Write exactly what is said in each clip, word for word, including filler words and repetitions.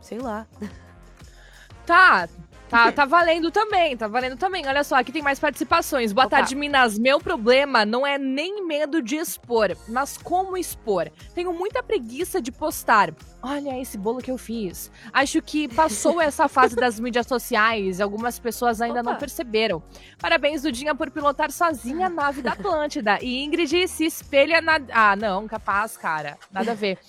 sei lá. Tá, tá, tá valendo também, tá valendo também. Olha só, aqui tem mais participações. Boa Opa. tarde, Minas. Meu problema não é nem medo de expor, mas como expor. Tenho muita preguiça de postar. Olha esse bolo que eu fiz. Acho que passou essa fase das mídias sociais e algumas pessoas ainda Opa. não perceberam. Parabéns, Dudinha, por pilotar sozinha a nave da Atlântida. E Ingrid se espelha na... Ah, não, capaz, cara. Nada a ver.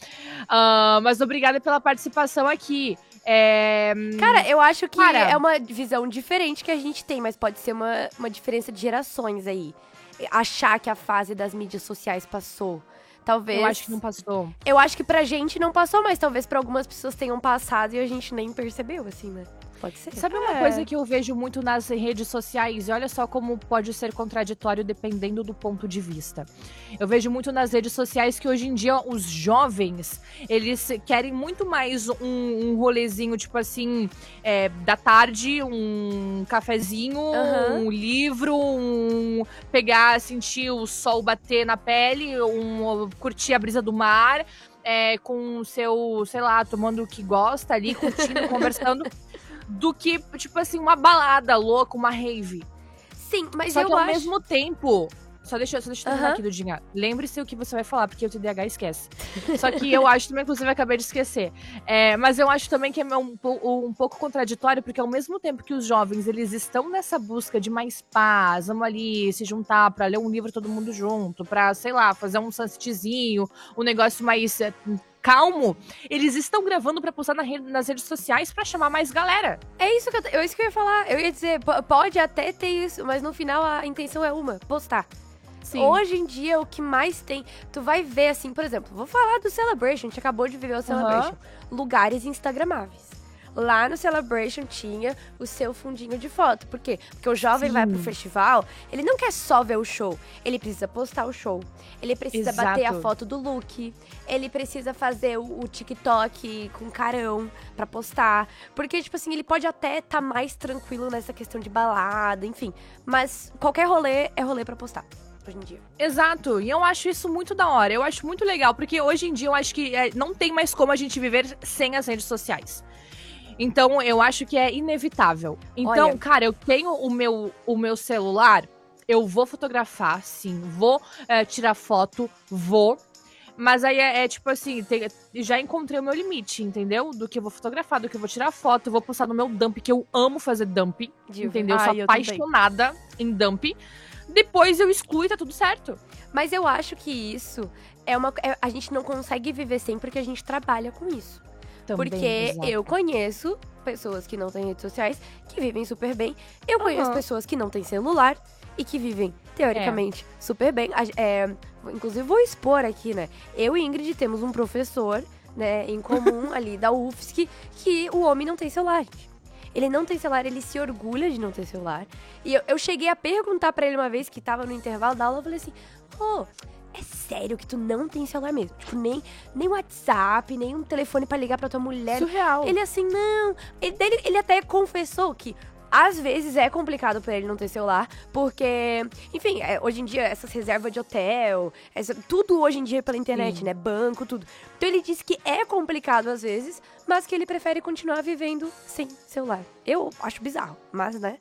Uh, mas obrigada pela participação aqui. É... Cara, eu acho que Cara. é uma visão diferente que a gente tem, mas pode ser uma, uma diferença de gerações aí. Achar que a fase das mídias sociais passou. Talvez... Eu acho que não passou. Eu acho que pra gente não passou, mas talvez pra algumas pessoas tenham passado e a gente nem percebeu, assim, né? Pode ser. Sabe uma É. coisa que eu vejo muito nas redes sociais? E olha só como pode ser contraditório dependendo do ponto de vista. Eu vejo muito nas redes sociais que hoje em dia os jovens, eles querem muito mais um, um rolezinho, tipo assim, é, da tarde, um cafezinho, Uhum. um livro, um pegar, sentir o sol bater na pele, um curtir a brisa do mar, é, com o seu, sei lá, tomando o que gosta ali, curtindo, conversando. Do que, tipo assim, uma balada louca, uma rave. Sim, mas Só eu que ao acho... mesmo tempo... Só deixa, só deixa eu terminar Aham. aqui, Dudinha. Lembre-se o que você vai falar, porque o T D A H esquece. Só que eu acho também, inclusive, eu acabei de esquecer. É, mas eu acho também que é um, po- um pouco contraditório, porque ao mesmo tempo que os jovens, eles estão nessa busca de mais paz, vamos ali se juntar pra ler um livro todo mundo junto, pra, sei lá, fazer um sunsetzinho, um negócio mais... é, calmo, eles estão gravando pra postar na rede- nas redes sociais pra chamar mais galera. É isso que eu, é isso que eu ia falar. Eu ia dizer, po- pode até ter isso, mas no final a intenção é uma, postar. Sim. Hoje em dia, o que mais tem... Tu vai ver, assim, por exemplo, vou falar do Celebration. A gente acabou de viver o Celebration. Lugares instagramáveis. Lá no Celebration tinha o seu fundinho de foto. Por quê? Porque o jovem Sim. vai pro festival, ele não quer só ver o show. Ele precisa postar o show. Ele precisa Exato. bater a foto do look. Ele precisa fazer o, o TikTok com carão pra postar. Porque, tipo assim, ele pode até estar mais tranquilo nessa questão de balada, enfim. Mas qualquer rolê é rolê pra postar. Hoje em dia. Exato, e eu acho isso muito da hora, eu acho muito legal, porque hoje em dia eu acho que é, não tem mais como a gente viver sem as redes sociais. Então, eu acho que é inevitável. Então, Olha. cara, eu tenho o meu, o meu celular, eu vou fotografar, sim, vou é, tirar foto, vou. Mas aí é, é tipo assim, tem- já encontrei o meu limite, entendeu? Do que eu vou fotografar, do que eu vou tirar foto, eu vou postar no meu dump, que eu amo fazer dump, Diva. entendeu? Eu Ai, sou eu também. apaixonada em dump. Depois eu excluo e tá tudo certo. Mas eu acho que isso é uma... é- a gente não consegue viver sem porque a gente trabalha com isso. Também, Porque exato. eu conheço pessoas que não têm redes sociais que vivem super bem. Eu conheço Aham. pessoas que não têm celular e que vivem, teoricamente, super bem. A- é, inclusive, vou expor aqui, né? Eu e Ingrid temos um professor, né, em comum ali da U F S C, que o homem não tem celular, gente. Ele não tem celular, ele se orgulha de não ter celular. E eu, eu cheguei a perguntar pra ele uma vez, que tava no intervalo da aula, eu falei assim, ô... É sério que tu não tem celular mesmo? Tipo, nem, nem WhatsApp, nem um telefone pra ligar pra tua mulher. Surreal. Ele assim, não. Ele, ele, ele até confessou que às vezes é complicado pra ele não ter celular, porque, enfim, é, hoje em dia essas reservas de hotel, essa- tudo hoje em dia é pela internet, Sim. né? Banco, tudo. Então ele disse que é complicado às vezes, mas que ele prefere continuar vivendo sem celular. Eu acho bizarro, mas, né?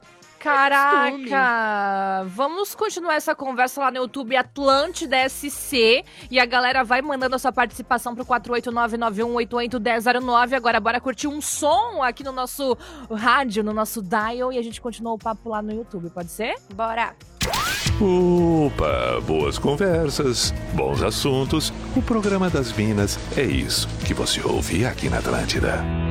Caraca! Vamos continuar essa conversa lá no YouTube Atlântida S C. E a galera vai mandando a sua participação pro quatro oito nove nove um oito oito um zero zero nove. Agora, bora curtir um som aqui no nosso rádio, no nosso dial. E a gente continua o papo lá no YouTube, pode ser? Bora! Opa, boas conversas, bons assuntos. O programa das Minas é isso que você ouve aqui na Atlântida.